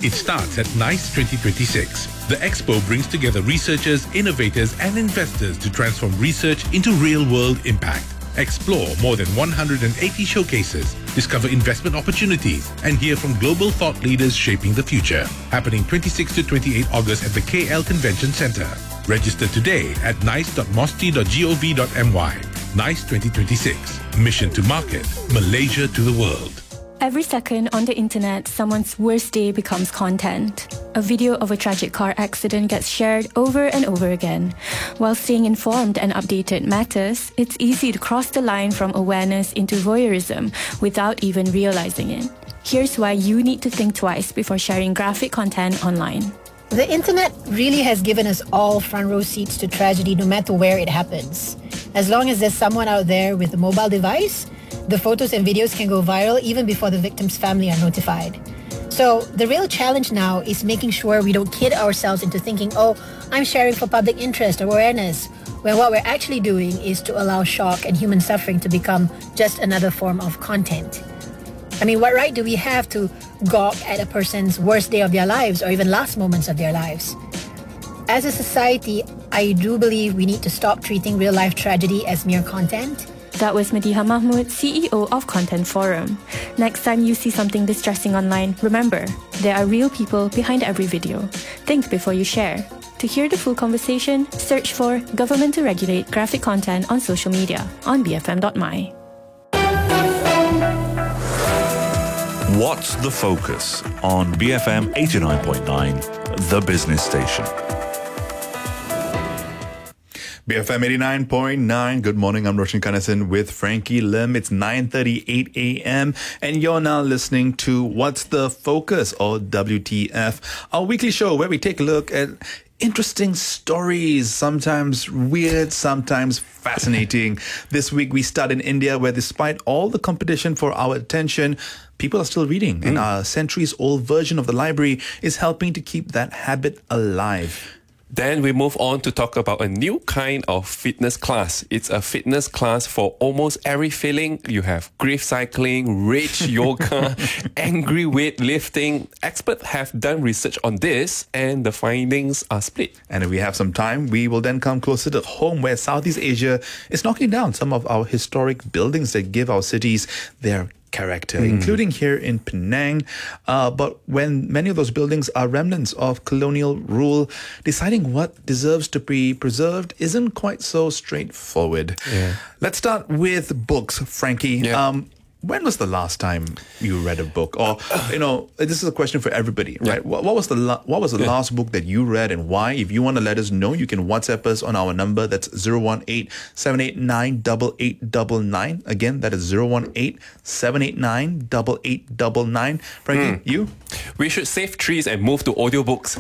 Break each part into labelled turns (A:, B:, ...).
A: It starts at NICE 2026. The expo brings together researchers, innovators, and investors to transform research into real-world impact. Explore more than 180 showcases, discover investment opportunities, and hear from global thought leaders shaping the future. Happening 26 to 28 August at the KL Convention Center. Register today at nice.mosti.gov.my. NICE 2026. Mission to market, Malaysia to the world.
B: Every second on the internet, someone's worst day becomes content. A video of a tragic car accident gets shared over and over again. While staying informed and updated matters, it's easy to cross the line from awareness into voyeurism without even realizing it. Here's why you need to think twice before sharing graphic content online.
C: The internet really has given us all front row seats to tragedy no matter where it happens. As long as there's someone out there with a mobile device, the photos and videos can go viral even before the victim's family are notified. So the real challenge now is making sure we don't kid ourselves into thinking, oh, I'm sharing for public interest or awareness, when what we're actually doing is to allow shock and human suffering to become just another form of content. I mean, what right do we have to gawk at a person's worst day of their lives or even last moments of their lives? As a society, I do believe we need to stop treating real-life tragedy as mere content.
B: That was Mediha Mahmud, CEO of Content Forum. Next time you see something distressing online, remember, there are real people behind every video. Think before you share. To hear the full conversation, search for Government to Regulate Graphic Content on social media on bfm.my.
D: What's the Focus on BFM 89.9, the business station?
E: BFM 89.9. Good morning. I'm Roshan Kanasan with Frankie Lim. It's 9:38 a.m. and you're now listening to What's the Focus, or WTF, our weekly show where we take a look at interesting stories, sometimes weird, sometimes fascinating. This week we start in India, where despite all the competition for our attention, people are still reading. And our centuries-old version of the library is helping to keep that habit alive.
F: Then we move on to talk about a new kind of fitness class. It's a fitness class for almost every feeling. You have grief cycling, rage yoga, angry weightlifting. Experts have done research on this and the findings are split.
E: And if we have some time, we will then come closer to home, where Southeast Asia is knocking down some of our historic buildings that give our cities their character, including here in Penang. But when many of those buildings are remnants of colonial rule, deciding what deserves to be preserved isn't quite so straightforward.
F: Yeah.
E: Let's start with books, Frankie.
F: Yeah.
E: When was the last time you read a book? Or, this is a question for everybody, right? What was the last book that you read and why? If you want to let us know, you can WhatsApp us on our number. That's 018-789-8899. Again, that is 018-789-8899. Frankie, you?
F: We should save trees and move to audiobooks.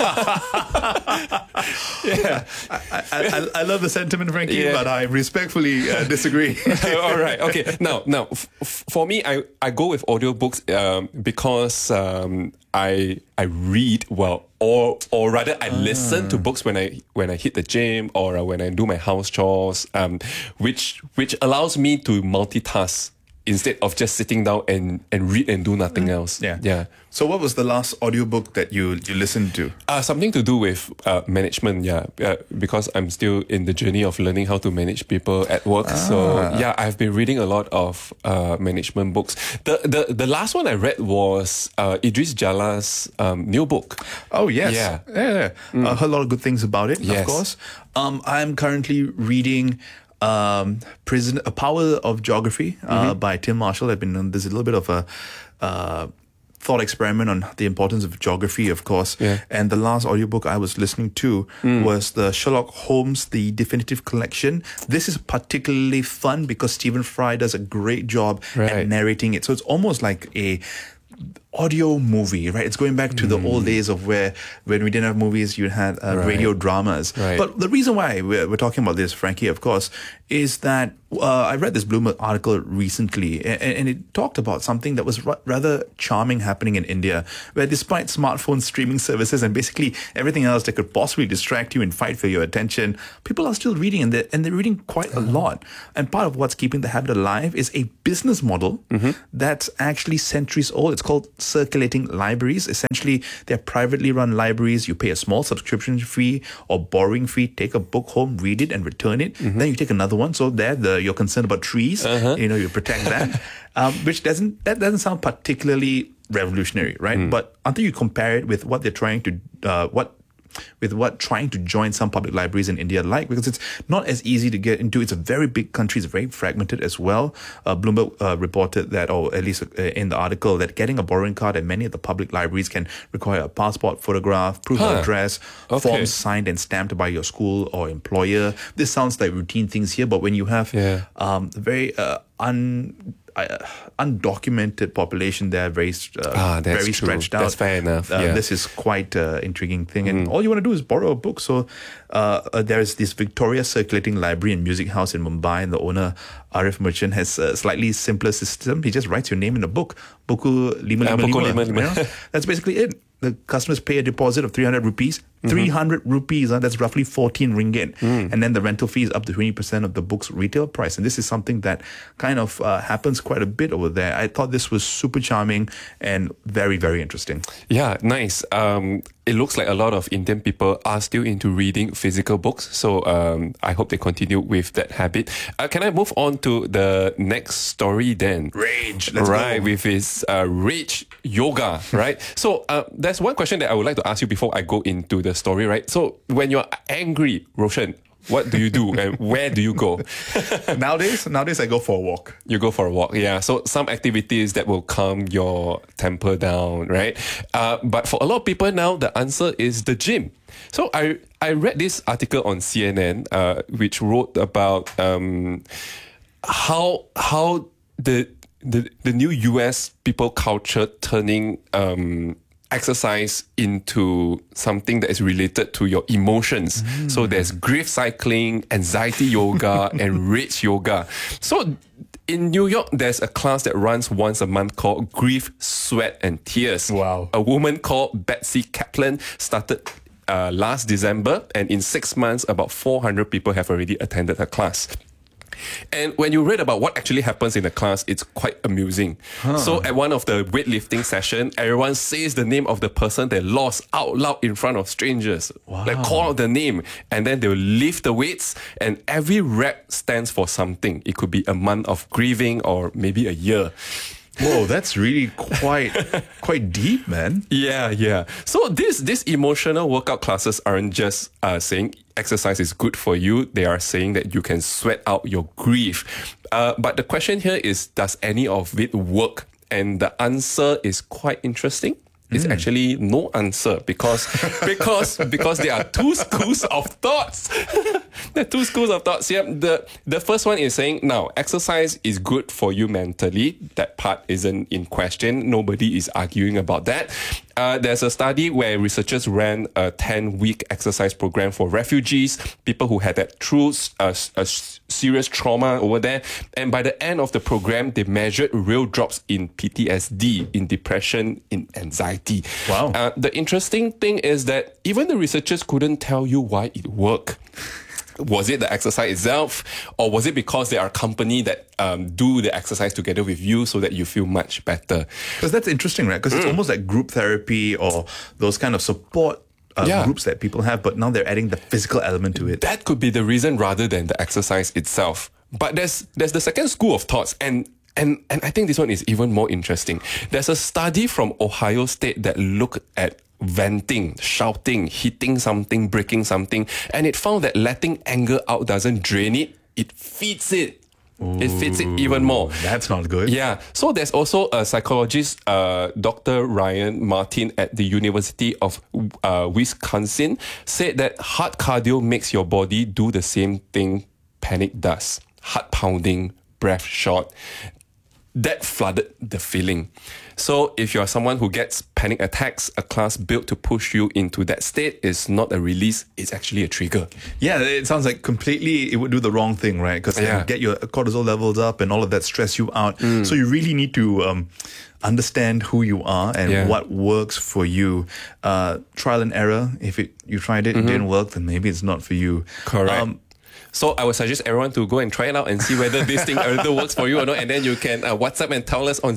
E: Yeah. I love the sentiment, Frankie, but I respectfully disagree.
F: All right. Okay. Now, for me, I go with audiobooks because I read well, or rather I listen to books when I hit the gym or when I do my house chores, which allows me to multitask instead of just sitting down and read and do nothing else. Yeah.
E: So what was the last audiobook that you listened to?
F: Something to do with management, because I'm still in the journey of learning how to manage people at work. So I've been reading a lot of management books. The last one I read was Idris Jala's new book.
E: Oh, yes. Yeah. I heard a lot of good things about it, of course. I'm currently reading A Power of Geography by Tim Marshall. There's a little bit of a thought experiment on the importance of geography, of course. Yeah. And the last audiobook I was listening to was the Sherlock Holmes, The Definitive Collection. This is particularly fun because Stephen Fry does a great job at narrating it. So it's almost like a audio movie, right? It's going back to the old days of when we didn't have movies, you had radio dramas. Right. But the reason why we're talking about this, Frankie, of course, is that I read this Bloomberg article recently, and it talked about something that was rather charming happening in India, where despite smartphone streaming services and basically everything else that could possibly distract you and fight for your attention, people are still reading, and they're reading quite a lot. And part of what's keeping the habit alive is a business model that's actually centuries old. It's called circulating libraries. Essentially, they're privately run libraries. You pay a small subscription fee or borrowing fee, take a book home, read it and return it. Then you take another one. So you're concerned about trees, you protect that, which doesn't sound particularly revolutionary, right? But until you compare it with what they're trying to trying to join some public libraries in India because it's not as easy to get into. It's a very big country. It's very fragmented as well. Bloomberg reported that, or at least in the article, that getting a borrowing card at many of the public libraries can require a passport photograph, proof of address, forms signed and stamped by your school or employer. This sounds like routine things here, but when you have very undocumented population there, very stretched out.
F: That's fair enough.
E: This is quite an intriguing thing. And all you want to do is borrow a book. So there's this Victoria Circulating Library and Music House in Mumbai, and the owner, Arif Merchant, has a slightly simpler system. He just writes your name in a book. Buku 555. That's basically it. The customers pay a deposit of 300 rupees. 300 rupees, that's roughly 14 ringgit. And then the rental fee is up to 20% of the book's retail price. And this is something that kind of happens quite a bit over there. I thought this was super charming and very, very interesting.
F: Yeah, nice. It looks like a lot of Indian people are still into reading physical books. So I hope they continue with that habit. Can I move on to the next story then?
E: Rage. Let's go.
F: With his Rage Yoga, right? So there's one question that I would like to ask you before I go into the story, right? So when you're angry, Roshan, what do you do and where do you go?
E: Nowadays I go for a walk.
F: You go for a walk, yeah. So some activities that will calm your temper down, right? But for a lot of people now, the answer is the gym. So I read this article on CNN, which wrote about how the new US people culture turning exercise into something that is related to your emotions. So there's grief cycling, anxiety yoga, and rage yoga. So in New York, there's a class that runs once a month called Grief, Sweat, and Tears.
E: Wow.
F: A woman called Betsy Kaplan started last December, and in 6 months, about 400 people have already attended her class. And when you read about what actually happens in the class, it's quite amusing. So at one of the weightlifting session, everyone says the name of the person they lost out loud in front of strangers.
E: Wow.
F: Like call out the name, and then they'll lift the weights, and every rep stands for something. It could be a month of grieving or maybe a year.
E: Whoa, that's really quite deep, man.
F: Yeah. So these emotional workout classes aren't just saying exercise is good for you. They are saying that you can sweat out your grief. But the question here is, does any of it work? And the answer is quite interesting. It's actually no answer because there are two schools of thoughts. There are two schools of thoughts. Yeah, the first one is saying, now, exercise is good for you mentally. That part isn't in question. Nobody is arguing about that. There's a study where researchers ran a 10-week exercise program for refugees, people who had that true serious trauma over there. And by the end of the program, they measured real drops in PTSD, in depression, in anxiety.
E: Wow.
F: The interesting thing is that even the researchers couldn't tell you why it worked. Was it the exercise itself, or was it because there are companies that do the exercise together with you so that you feel much better?
E: Because that's interesting, right? Because it's almost like group therapy or those kind of support groups that people have, but now they're adding the physical element to it.
F: That could be the reason rather than the exercise itself. But there's the second school of thoughts, and I think this one is even more interesting. There's a study from Ohio State that looked at venting, shouting, hitting something, breaking something, and it found that letting anger out doesn't drain it, it feeds it. It feeds it even more.
E: That's not good.
F: Yeah. So there's also a psychologist, Dr. Ryan Martin at the University of Wisconsin, said that hard cardio makes your body do the same thing panic does. Heart pounding, breath short. that flooded the feeling. So if you are someone who gets panic attacks, a class built to push you into that state is not a release, it's actually a trigger.
E: Yeah, it sounds like completely it would do the wrong thing, right? Because get your cortisol levels up and all of that stress you out. So you really need to understand who you are and what works for you. Trial and error. If you tried it, it didn't work, then maybe it's not for you.
F: Correct. So I would suggest everyone to go and try it out and see whether this thing either works for you or not. And then you can WhatsApp and tell us on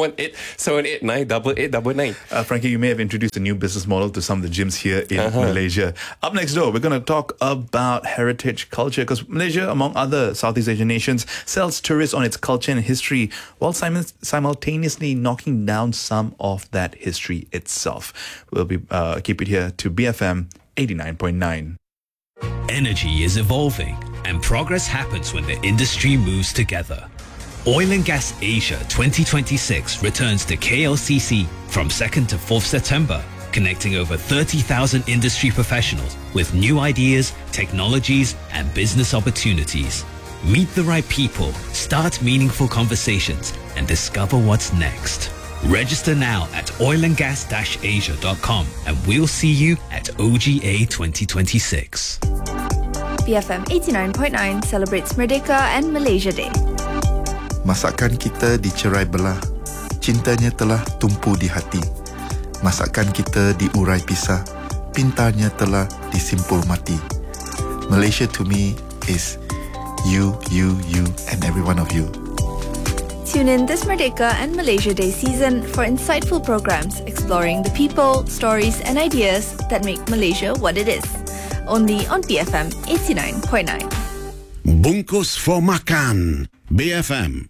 F: 018-789-8899.
E: Frankie, you may have introduced a new business model to some of the gyms here in Malaysia. Up next door, we're going to talk about heritage culture, because Malaysia, among other Southeast Asian nations, sells tourists on its culture and history while simultaneously knocking down some of that history itself. We'll be keep it here to BFM 89.9.
G: Energy is evolving, and progress happens when the industry moves together. Oil and Gas Asia 2026 returns to KLCC from 2nd to 4th September, connecting over 30,000 industry professionals with new ideas, technologies, and business opportunities. Meet the right people, start meaningful conversations, and discover what's next. Register now at oilandgas-asia.com, and we'll see you at OGA 2026.
H: BFM 89.9 celebrates Merdeka and Malaysia Day.
I: Masakan kita dicerai belah, cintanya telah tumpu di hati. Masakan kita diurai pisah, pintarnya telah disimpul mati. Malaysia to me is you, and every one of you.
H: Tune in this Merdeka and Malaysia Day season for insightful programs exploring the people, stories and ideas that make Malaysia what it is. Only on BFM 89.9.
J: Bungkus for Makan. BFM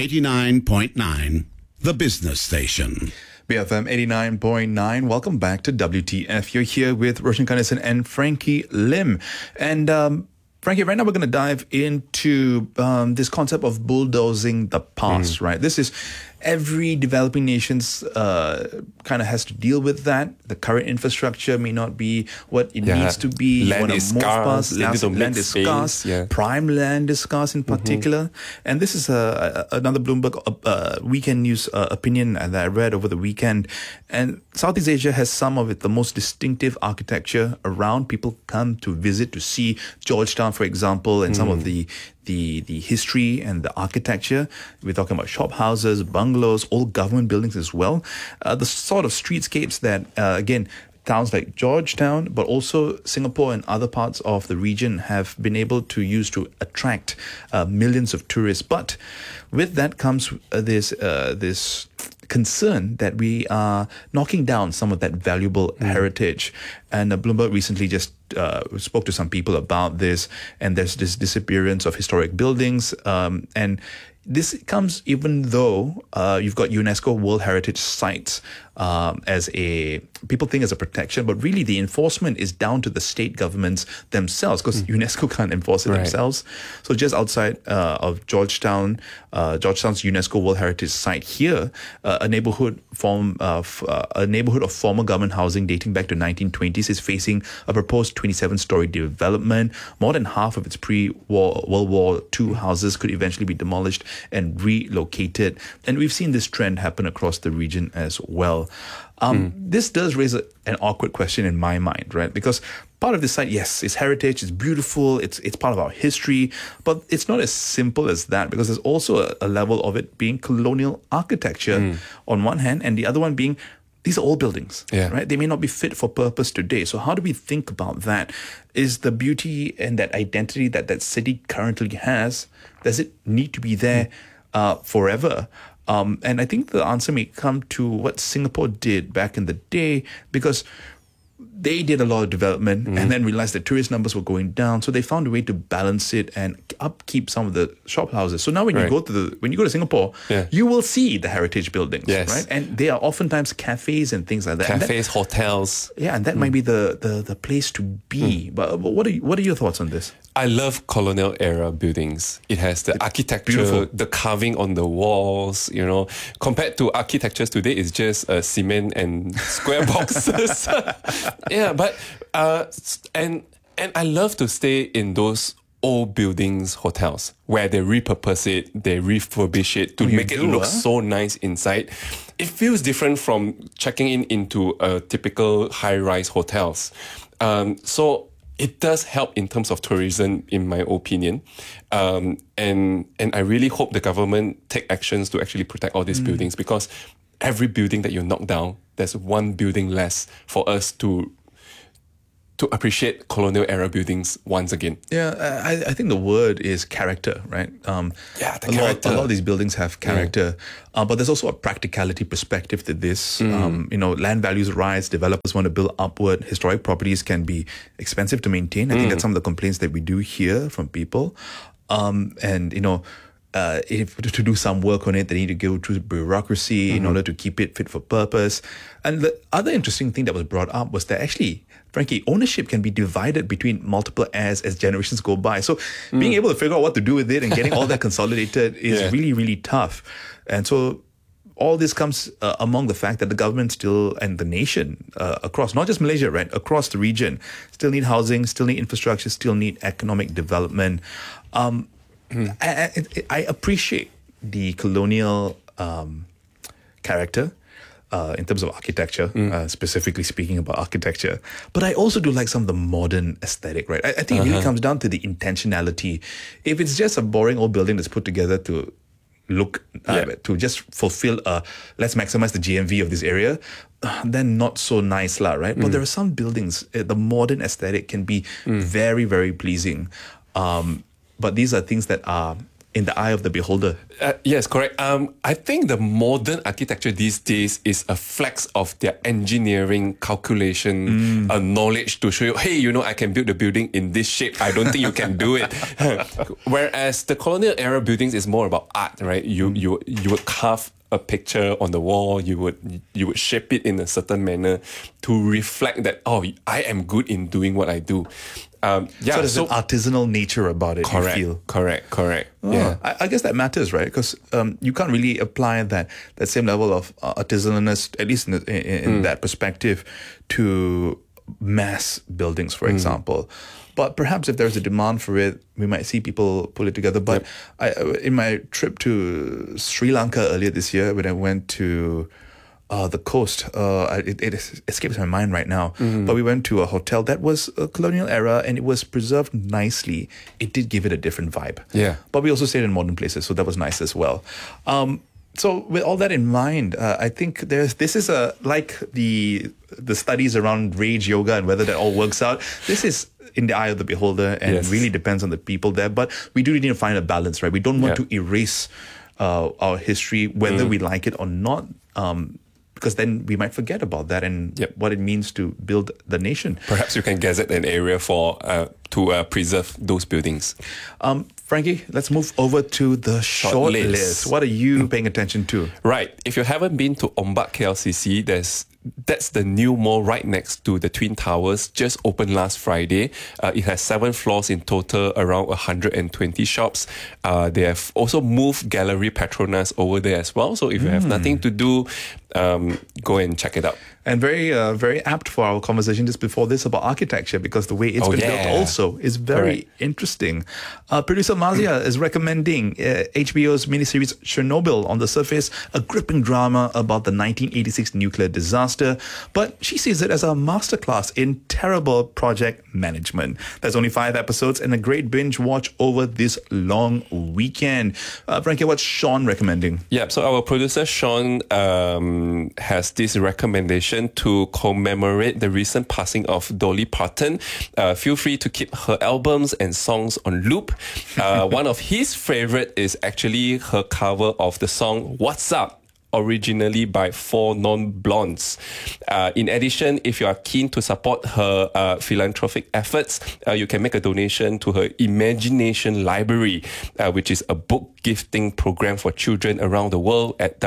J: 89.9, the business station.
E: BFM 89.9. Welcome back to WTF. You're here with Roshan Kanesan and Frankie Lim. And Frankie, right now we're going to dive into this concept of bulldozing the past, right? This is every developing nation's kind of has to deal with that. The current infrastructure may not be what it needs to be.
F: Land is scarce.
E: Land is scarce. Prime land is scarce in particular. And this is another Bloomberg weekend news opinion that I read over the weekend. And Southeast Asia has some of the most distinctive architecture around. People come to visit to see Georgetown, for example, and some of the history and the architecture. We're talking about shop houses, bungalows, old government buildings as well. The sort of streetscapes that, again, towns like Georgetown, but also Singapore and other parts of the region have been able to use to attract millions of tourists. But with that comes this concern that we are knocking down some of that valuable heritage. And Bloomberg recently just spoke to some people about this, and there's this disappearance of historic buildings. And this comes even though you've got UNESCO World Heritage Sites as people think as a protection, but really the enforcement is down to the state governments themselves, because UNESCO can't enforce it themselves. So just outside of Georgetown, Georgetown's UNESCO World Heritage Site here, a neighborhood of former government housing dating back to 1920s is facing a proposed 27-story development. More than half of its pre-World War II houses could eventually be demolished and relocated. And we've seen this trend happen across the region as well. This does raise an awkward question in my mind, right? Because part of this site, yes, it's heritage, it's beautiful, it's part of our history, but it's not as simple as that, because there's also a level of it being colonial architecture on one hand, and the other one being these are old buildings, right? They may not be fit for purpose today. So how do we think about that? Is the beauty and that identity that city currently has, does it need to be there forever? And I think the answer may come to what Singapore did back in the day, because they did a lot of development and then realized that tourist numbers were going down. So they found a way to balance it and upkeep some of the shop houses. So now when you go to Singapore, you will see the heritage buildings, right? And they are oftentimes cafes and things like that.
F: Cafes, hotels.
E: Yeah, and that might be the place to be. But what are your thoughts on this?
F: I love colonial era buildings. It has the architecture, the carving on the walls, you know. Compared to architectures today, it's just cement and square boxes. Yeah, but and I love to stay in those old buildings hotels where they repurpose it, they refurbish it to make it look so nice inside. It feels different from checking into a typical high-rise hotels. So it does help in terms of tourism, in my opinion. And I really hope the government take actions to actually protect all these buildings, because every building that you knock down, there's one building less for us to appreciate colonial era buildings once again.
E: Yeah, I think the word is character, right?
F: Character.
E: A lot of these buildings have character, but there's also a practicality perspective to this. Land values rise, developers want to build upward, historic properties can be expensive to maintain. I think that's some of the complaints that we do hear from people. If to do some work on it, they need to go through bureaucracy in order to keep it fit for purpose. And the other interesting thing that was brought up was that actually, frankly, ownership can be divided between multiple heirs as generations go by. So being able to figure out what to do with it and getting all that consolidated is really, really tough. And so all this comes among the fact that the government still, and the nation across, not just Malaysia, right, across the region, still need housing, still need infrastructure, still need economic development. I appreciate the colonial character in terms of architecture, specifically speaking about architecture. But I also do like some of the modern aesthetic, right? I think it really comes down to the intentionality. If it's just a boring old building that's put together to look, to just fulfill let's maximize the GMV of this area, then not so nice, right? But there are some buildings, the modern aesthetic can be very, very pleasing. But these are things that are in the eye of the beholder.
F: Yes, correct. I think the modern architecture these days is a flex of their engineering calculation knowledge to show you, hey, I can build the building in this shape. I don't think you can do it. Whereas the colonial era buildings is more about art, right? You would carve a picture on the wall, you would shape it in a certain manner to reflect that, I am good in doing what I do. So
E: there's an artisanal nature about it,
F: correct,
E: you feel.
F: Correct. Yeah.
E: I guess that matters, right? Because you can't really apply that same level of artisanalness, at least in that perspective, to mass buildings, for example. But perhaps if there's a demand for it, we might see people pull it together. But in my trip to Sri Lanka earlier this year, when I went to the coast, it escapes my mind right now. But we went to a hotel that was a colonial era and it was preserved nicely. It did give it a different vibe.
F: Yeah.
E: But we also stayed in modern places, so that was nice as well. So with all that in mind, I think this is like the studies around rage yoga and whether that all works out. This is in the eye of the beholder and really depends on the people there. But we do need to find a balance, right? We don't want to erase our history, whether we like it or not. Because then we might forget about that and what it means to build the nation.
F: Perhaps you can gazette an area to preserve those buildings.
E: Frankie, let's move over to the short list. What are you paying attention to?
F: Right. If you haven't been to Ombak KLCC, that's the new mall right next to the Twin Towers, just opened last Friday. It has 7 floors in total, around 120 shops. They have also moved Gallery Petronas over there as well. So if you have nothing to do, go and check it out.
E: And very, very apt for our conversation just before this about architecture, because the way it's been built also is very interesting. Producer Mazia is recommending HBO's miniseries Chernobyl. On the surface, a gripping drama about the 1986 nuclear disaster, but she sees it as a masterclass in terrible project management. There's only 5 episodes and a great binge watch over this long weekend. Frankie, what's Sean recommending?
F: Yeah, so our producer Sean has this recommendation to commemorate the recent passing of Dolly Parton. Feel free to keep her albums and songs on loop. One of his favorite is actually her cover of the song What's Up, originally by 4 Non-Blondes. In addition, if you are keen to support her philanthropic efforts, you can make a donation to her Imagination Library, which is a book gifting program for children around the world at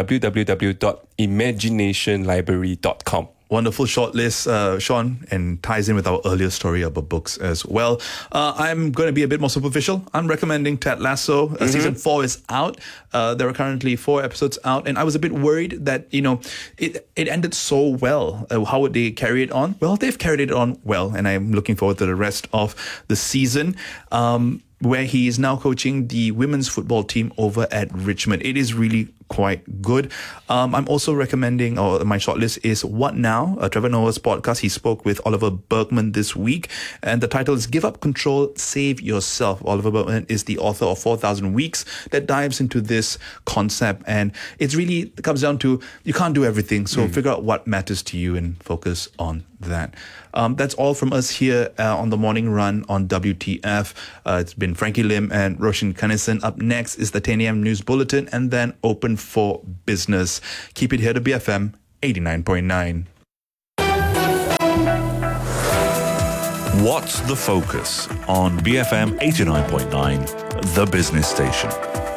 F: www.imaginationlibrary.com.
E: Wonderful short list, Sean, and ties in with our earlier story about books as well. I'm going to be a bit more superficial. I'm recommending Ted Lasso. Season 4 is out. There are currently 4 episodes out, and I was a bit worried that, it ended so well. How would they carry it on? Well, they've carried it on well, and I'm looking forward to the rest of the season. where he is now coaching the women's football team over at Richmond. It is really quite good. I'm also recommending, or my shortlist is What Now, Trevor Noah's podcast. He spoke with Oliver Berkman this week, and the title is Give Up Control, Save Yourself. Oliver Berkman is the author of 4,000 Weeks that dives into this concept, and it comes down to you can't do everything, so figure out what matters to you and focus on that. That's all from us here on the Morning Run on WTF. It's been Frankie Lim and Roshan Kanesan. Up next is the 10 a.m. News Bulletin, and then Open for Business. Keep it here to BFM 89.9.
D: What's the Focus on BFM 89.9, the business station.